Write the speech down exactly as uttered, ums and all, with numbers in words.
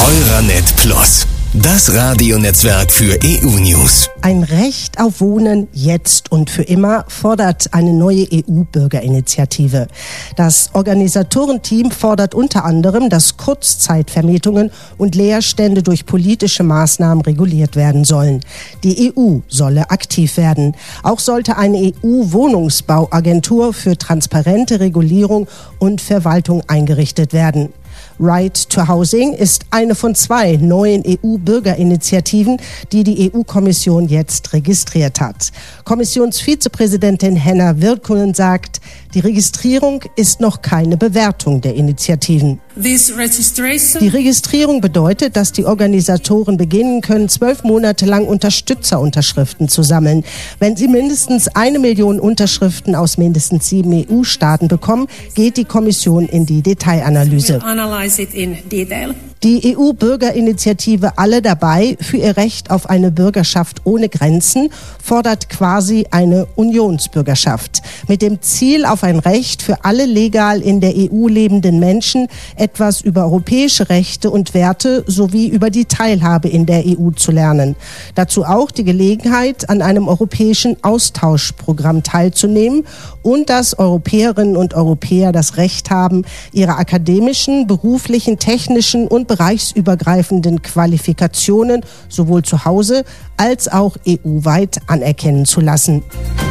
Euranet Plus, das Radionetzwerk für E U-News. Ein Recht auf Wohnen jetzt und für immer fordert eine neue E U-Bürgerinitiative. Das Organisatorenteam fordert unter anderem, dass Kurzzeitvermietungen und Leerstände durch politische Maßnahmen reguliert werden sollen. Die E U solle aktiv werden. Auch sollte eine E U-Wohnungsbauagentur für transparente Regulierung und Verwaltung eingerichtet werden. Right to Housing ist eine von zwei neuen E U-Bürgerinitiativen, die die E U-Kommission jetzt registriert hat. Kommissionsvizepräsidentin Henna Virkkunen sagt, die Registrierung ist noch keine Bewertung der Initiativen. Die Registrierung bedeutet, dass die Organisatoren beginnen können, zwölf Monate lang Unterstützerunterschriften zu sammeln. Wenn sie mindestens eine Million Unterschriften aus mindestens sieben E U-Staaten bekommen, geht die Kommission in die Detailanalyse. Die E U-Bürgerinitiative Alle dabei für ihr Recht auf eine Bürgerschaft ohne Grenzen fordert quasi eine Unionsbürgerschaft mit dem Ziel auf ein Recht für alle legal in der E U lebenden Menschen, etwas über europäische Rechte und Werte sowie über die Teilhabe in der E U zu lernen. Dazu auch die Gelegenheit, an einem europäischen Austauschprogramm teilzunehmen und dass Europäerinnen und Europäer das Recht haben, ihre akademischen, beruflichen, technischen und bereichsübergreifenden Qualifikationen sowohl zu Hause als auch E U-weit anerkennen zu lassen.